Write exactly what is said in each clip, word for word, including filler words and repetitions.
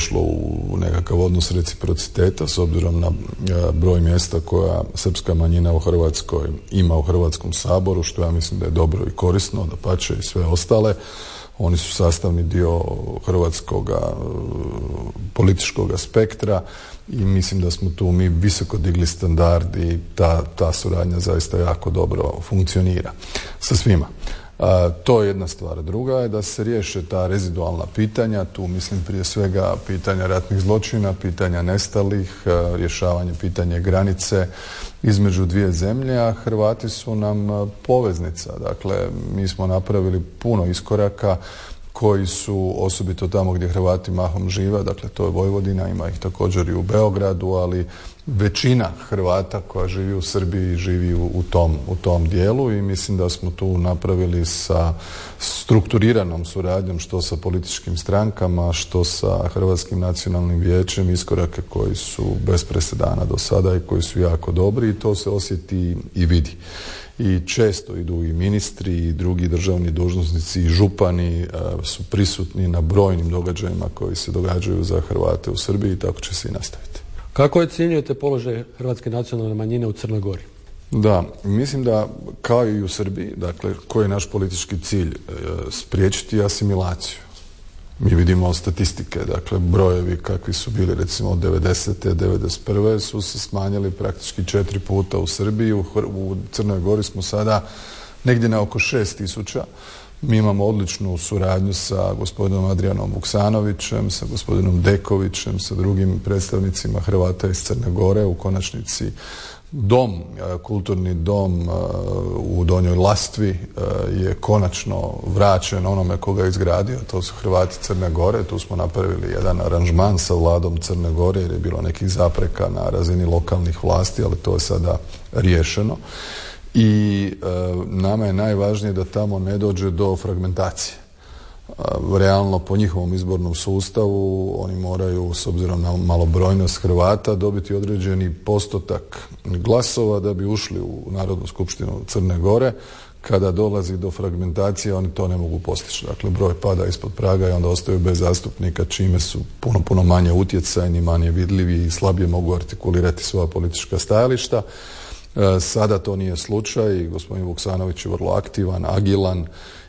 došlo u nekakav odnos reciprociteta s obzirom na broj mjesta koja srpska manjina u Hrvatskoj ima u Hrvatskom saboru, što ja mislim da je dobro i korisno, dapače i sve ostale. Oni su sastavni dio hrvatskog političkog spektra i mislim da smo tu mi visoko digli standard i ta, ta suradnja zaista jako dobro funkcionira sa svima. A, to je jedna stvar. Druga je da se riješe ta rezidualna pitanja, tu mislim prije svega pitanja ratnih zločina, pitanja nestalih, a, rješavanje pitanja granice između dvije zemlje, a Hrvati su nam poveznica. Dakle, mi smo napravili puno iskoraka koji su osobito tamo gdje Hrvati mahom žive, dakle to je Vojvodina, ima ih također i u Beogradu, ali većina Hrvata koja živi u Srbiji živi u, u, tom, u tom dijelu i mislim da smo tu napravili sa strukturiranom suradnjom što sa političkim strankama, što sa Hrvatskim nacionalnim vijećem iskorake koji su bez presedana do sada i koji su jako dobri i to se osjeti i vidi. I često idu i ministri i drugi državni dužnosnici i župani su prisutni na brojnim događajima koji se događaju za Hrvate u Srbiji i tako će se i nastaviti. Kako ocjenjujete položaj hrvatske nacionalne manjine u Crnoj Gori? Da, mislim da kao i u Srbiji, dakle, koji je naš politički cilj? Spriječiti asimilaciju. Mi vidimo statistike, dakle, brojevi kakvi su bili recimo od devedesete. devedeset prve su se smanjili praktički četiri puta u Srbiji, u, u Crnoj Gori smo sada negdje na oko šest tisuća. Mi imamo odličnu suradnju sa gospodinom Adrijanom Vuksanovićem, sa gospodinom Dekovićem, sa drugim predstavnicima Hrvata iz Crne Gore. U konačnici dom, kulturni dom u Donjoj Lastvi je konačno vraćen onome koga je izgradio, to su Hrvati Crne Gore. Tu smo napravili jedan aranžman sa vladom Crne Gore jer je bilo nekih zapreka na razini lokalnih vlasti, ali to je sada riješeno. I e, nama je najvažnije da tamo ne dođe do fragmentacije. E, realno po njihovom izbornom sustavu oni moraju, s obzirom na malobrojnost Hrvata, dobiti određeni postotak glasova da bi ušli u Narodnu skupštinu Crne Gore. Kada dolazi do fragmentacije oni to ne mogu postići. Dakle, broj pada ispod praga i onda ostaju bez zastupnika, čime su puno, puno manje utjecajni, manje vidljivi i slabije mogu artikulirati svoja politička stajališta. Sada to nije slučaj, gospodin Vuksanović je vrlo aktivan, agilan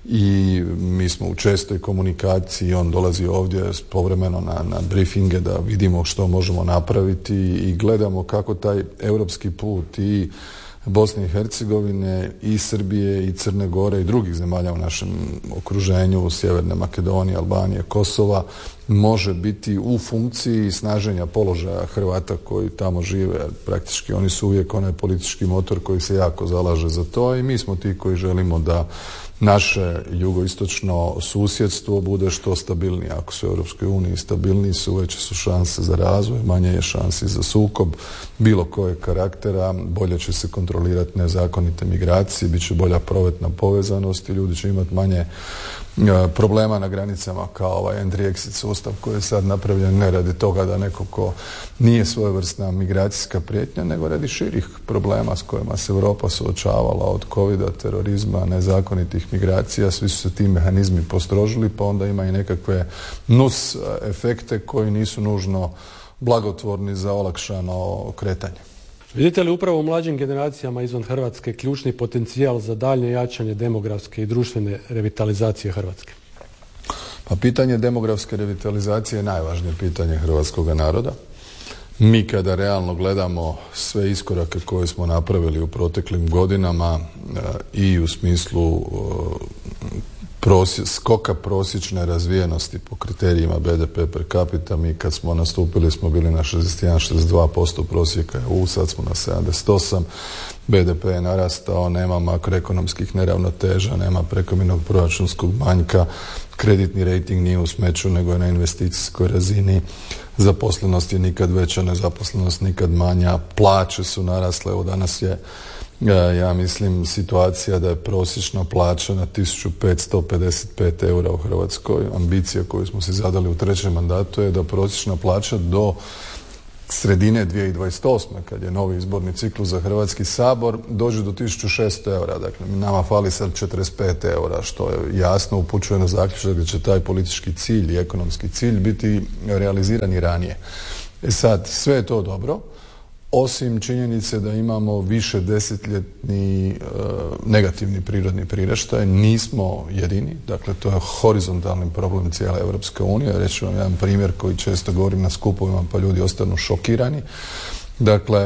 i mi smo u čestoj komunikaciji, on dolazi ovdje povremeno na, na briefinge da vidimo što možemo napraviti i gledamo kako taj europski put i Bosne i Hercegovine i Srbije i Crne Gore i drugih zemalja u našem okruženju, Sjeverne Makedonije, Albanije, Kosova, može biti u funkciji snaženja položaja Hrvata koji tamo žive. Praktički oni su uvijek onaj politički motor koji se jako zalaže za to i mi smo ti koji želimo da naše jugoistočno susjedstvo bude što stabilnije. Ako su u Europskoj uniji stabilniji su, veće su šanse za razvoj, manje je šansi za sukob bilo kojeg karaktera, bolje će se kontrolirati nezakonite migracije, bit će bolja prometna povezanost i ljudi će imati manje problema na granicama kao ovaj entry-exit sustav koji je sad napravljen ne radi toga da neko ko nije svojevrsna migracijska prijetnja, nego radi širih problema s kojima se Europa suočavala od covida, terorizma, nezakonitih migracija. Svi su se ti mehanizmi postrožili pa onda ima i nekakve nus efekte koji nisu nužno blagotvorni za olakšano kretanje. Vidite li upravo u mlađim generacijama izvan Hrvatske ključni potencijal za daljnje jačanje demografske i društvene revitalizacije Hrvatske? Pa pitanje demografske revitalizacije je najvažnije pitanje hrvatskog naroda. Mi kada realno gledamo sve iskorake koje smo napravili u proteklim godinama i u smislu prosje, skoka prosječne razvijenosti po kriterijima B D P per capita, mi kad smo nastupili smo bili na šezdeset jedan do šezdeset dva posto prosjeka E U, sad smo na sedamdeset osam, B D P je narastao, nema makroekonomskih neravnoteža, nema prekomjernog proračunskog manjka, kreditni rejting nije u smeću nego je na investicijskoj razini, zaposlenost je nikad veća, nezaposlenost nikad manja, plaće su narasle, evo danas je ja mislim situacija da je prosječna plaća na tisuću petsto pedeset pet eura u Hrvatskoj. Ambicija koju smo si zadali u trećem mandatu je da prosječna plaća do sredine dvije tisuće dvadeset osme kad je novi izborni ciklus za Hrvatski sabor, dođe do tisuću šesto eura. Dakle, nama fali sad četrdeset pet eura, što je jasno upućuje na zaključak da će taj politički cilj i ekonomski cilj biti realizirani ranije. E sad, sve je to dobro, osim činjenice da imamo više desetljetni e, negativni prirodni priraštaj, nismo jedini, dakle to je horizontalni problem cijele Europske unije. Reći ću vam jedan primjer koji često govorim na skupovima pa ljudi ostanu šokirani. Dakle,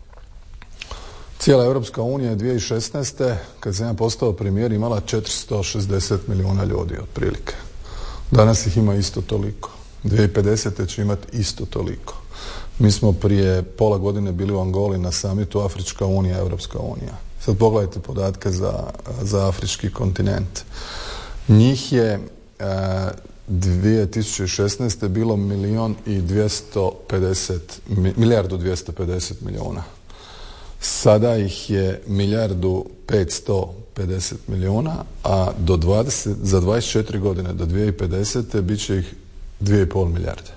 cijela Europska unija je dvije tisuće šesnaeste kad sam ja postao premijer imala četiristo šezdeset milijuna ljudi otprilike. Danas ih ima isto toliko. dvije tisuće pedesete će imati isto toliko. Mi smo prije pola godine bili u Angoli na samitu Afrička unija, Europska unija. Sad pogledajte podatke za, za afrički kontinent. Njih je e, dvije tisuće šesnaeste bilo milijun i dvjesto pedeset, milijardu dvjesto pedeset milijuna. Sada ih je milijardu petsto pedeset milijuna, a do dvadeset, za dvadeset četiri godine, do dvije tisuće pedesete bit će ih dvije i pol milijarde.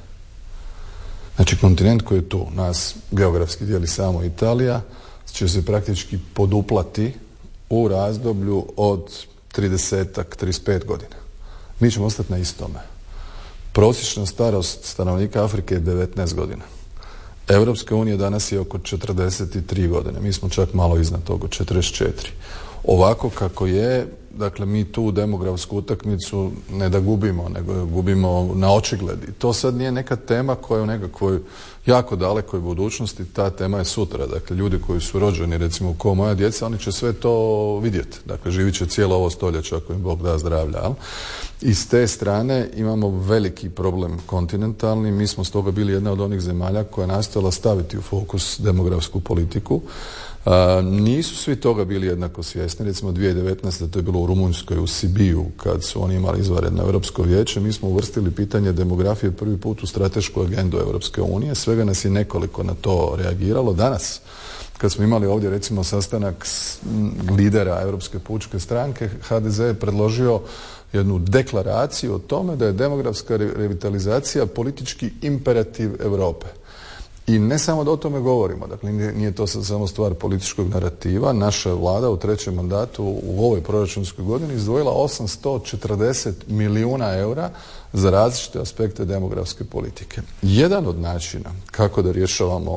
Znači, kontinent koji je tu, nas geografski dijeli samo Italija, će se praktički poduplati u razdoblju od tridesetak, trideset pet godina. Mi ćemo ostati na istome. Prosječna starost stanovnika Afrike je devetnaest godina. Europska unija danas je oko četrdeset tri godine. Mi smo čak malo iznad toga, četrdeset četiri. Ovako kako je, dakle mi tu demografsku utakmicu ne da gubimo, nego gubimo na očigled. I to sad nije neka tema koja je u nekakvoj jako dalekoj budućnosti, ta tema je sutra. Dakle, ljudi koji su rođeni, recimo ko moja djeca, oni će sve to vidjeti. Dakle, živit će cijelo ovo stoljeće ako im Bog da zdravlja. Al? I s te strane imamo veliki problem kontinentalni. Mi smo stoga bili jedna od onih zemalja koja je nastojala staviti u fokus demografsku politiku. Uh, nisu svi toga bili jednako svjesni. Recimo dvije tisuće devetnaeste to je bilo u Rumunjskoj, u Sibiju, kad su oni imali izvanredno Europsko vijeće. Mi smo uvrstili pitanje demografije prvi put u stratešku agendu Europske unije. Svega nas je nekoliko na to reagiralo. Danas, kad smo imali ovdje recimo sastanak lidera Europske pučke stranke, ha de ze je predložio jednu deklaraciju o tome da je demografska revitalizacija politički imperativ Europe. I ne samo da o tome govorimo, dakle nije to samo stvar političkog narativa. Naša vlada u trećem mandatu u ovoj proračunskoj godini izdvojila osamsto četrdeset milijuna eura za različite aspekte demografske politike. Jedan od načina kako da rješavamo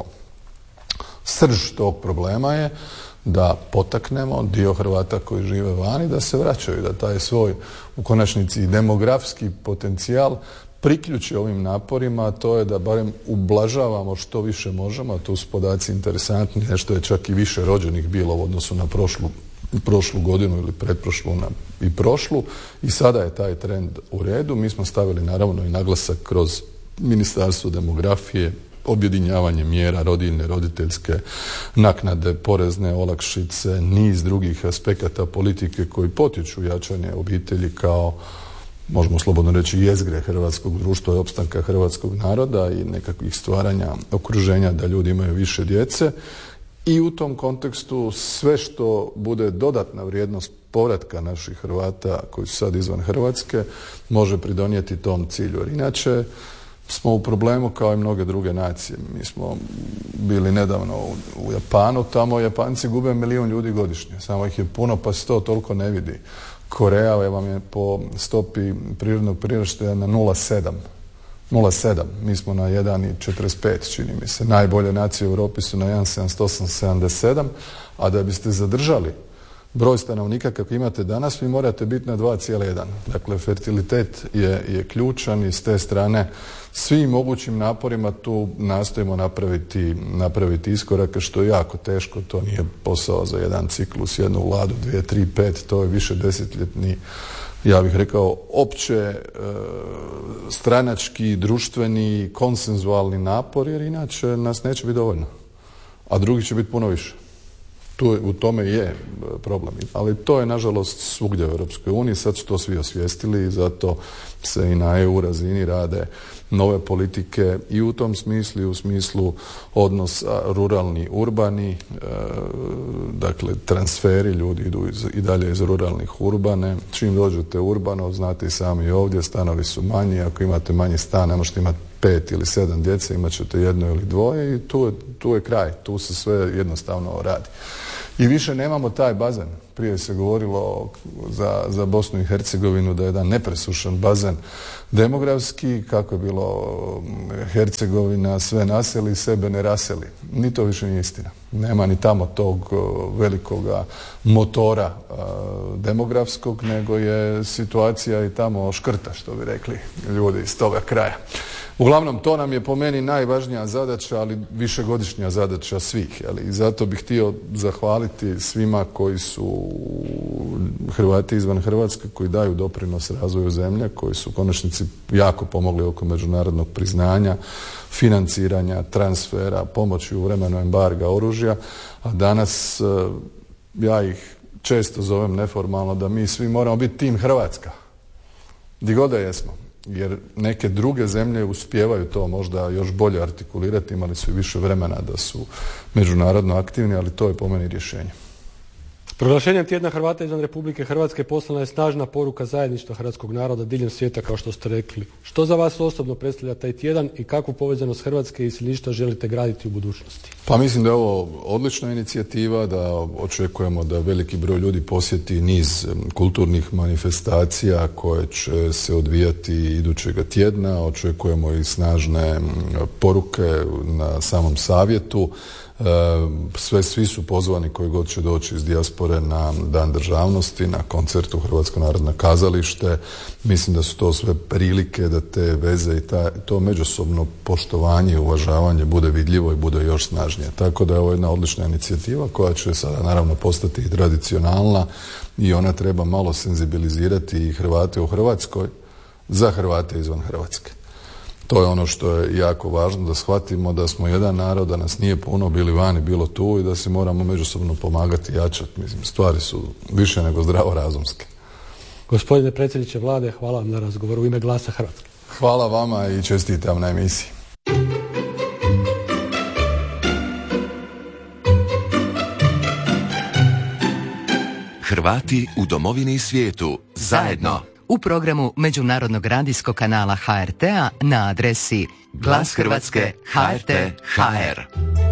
srž tog problema je da potaknemo dio Hrvata koji žive vani da se vraćaju, da taj svoj u konačnici demografski potencijal priključi ovim naporima, a to je da barem ublažavamo što više možemo, a tu su podaci interesantni, nešto je čak i više rođenih bilo u odnosu na prošlu, prošlu godinu ili pretprošlu na, i prošlu, i sada je taj trend u redu. Mi smo stavili naravno i naglasak kroz Ministarstvo demografije, objedinjavanje mjera, rodiljne, roditeljske naknade, porezne olakšice, niz drugih aspekata politike koji potiču jačanje obitelji kao, možemo slobodno reći, jezgre hrvatskog društva i opstanka hrvatskog naroda i nekakvih stvaranja okruženja da ljudi imaju više djece. I u tom kontekstu sve što bude dodatna vrijednost povratka naših Hrvata koji su sad izvan Hrvatske može pridonijeti tom cilju. Jer inače smo u problemu kao i mnoge druge nacije. Mi smo bili nedavno u, u Japanu, tamo Japanci gube milijun ljudi godišnje. Samo ih je puno pa se to toliko ne vidi. Koreja vam je po stopi prirodnog priraštaja na nula zarez sedam. Mi smo na jedan zarez četrdeset pet, čini mi se. Najbolje nacije u Europi su na jedan zarez sedamdeset osam sedamdeset sedam, a da biste zadržali broj stanovnika kako imate danas, vi morate biti na dva zarez jedan. Dakle, fertilitet je, je ključan i s te strane svim mogućim naporima tu nastojimo napraviti, napraviti iskorake, što je jako teško. To nije posao za jedan ciklus, jednu vladu, dvije, tri, pet, to je više desetljetni, ja bih rekao, opće e, stranački, društveni, konsenzualni napor, jer inače nas neće biti dovoljno. A drugih će biti puno više. Tu, u tome je problem. Ali to je nažalost svugdje u Europskoj uniji. Sad su to svi osvijestili i zato se i na E U razini rade nove politike i u tom smislu i u smislu odnosa ruralni, urbani, e, dakle transferi, ljudi idu iz, i dalje iz ruralnih u urbane. Čim dođete urbano, znate i sami ovdje, stanovi su manji, ako imate manji stan, ne možete imati pet ili sedam djece, imat ćete jedno ili dvoje i tu je, tu je kraj, tu se sve jednostavno radi. I više nemamo taj bazen. Prije se govorilo za, za Bosnu i Hercegovinu da je jedan nepresušan bazen demografski, kako je bilo Hercegovina sve naseli, sebe ne raseli. Ni to više nije istina. Nema ni tamo tog velikoga motora demografskog, nego je situacija i tamo škrta, što bi rekli ljudi iz toga kraja. Uglavnom, to nam je po meni najvažnija zadaća, ali višegodišnja zadaća svih. Jeli? I zato bih htio zahvaliti svima koji su Hrvati izvan Hrvatske, koji daju doprinos razvoju zemlje, koji su u konačnici jako pomogli oko međunarodnog priznanja, financiranja, transfera, pomoći u vremenu embarga oružja. A danas ja ih često zovem neformalno da mi svi moramo biti tim Hrvatska. Di god da jesmo. Jer neke druge zemlje uspijevaju to možda još bolje artikulirati, imali su i više vremena da su međunarodno aktivni, ali to je po meni rješenje. Proglašenjem tjedna Hrvata izvan Republike Hrvatske poslana je snažna poruka zajedništva hrvatskog naroda diljem svijeta, kao što ste rekli. Što za vas osobno predstavlja taj tjedan i kakvu povezanost Hrvatske i iseljeništva želite graditi u budućnosti? Pa mislim da je ovo odlična inicijativa, da očekujemo da veliki broj ljudi posjeti niz kulturnih manifestacija koje će se odvijati idućega tjedna. Očekujemo i snažne poruke na samom savjetu. Sve, svi su pozvani koji god će doći iz dijaspore na Dan državnosti, na koncert u Hrvatsko narodno kazalište. Mislim da su to sve prilike da te veze i ta, to međusobno poštovanje i uvažavanje bude vidljivo i bude još snažnije. Tako da je ovo jedna odlična inicijativa koja će sada naravno postati i tradicionalna i ona treba malo senzibilizirati i Hrvate u Hrvatskoj za Hrvate izvan Hrvatske. To je ono što je jako važno, da shvatimo da smo jedan narod, da nas nije puno, bili vani, bilo tu i da se moramo međusobno pomagati i jačati. Mislim, stvari su više nego zdravorazumske. Gospodine predsjedniče Vlade, hvala vam na razgovoru u ime Glasa Hrvatske. Hvala vama i čestitam na emisiji. Hrvati u domovini i svijetu zajedno. U programu Međunarodnog radijskog kanala H R T-a na adresi Glas Hrvatske, H R T, H R.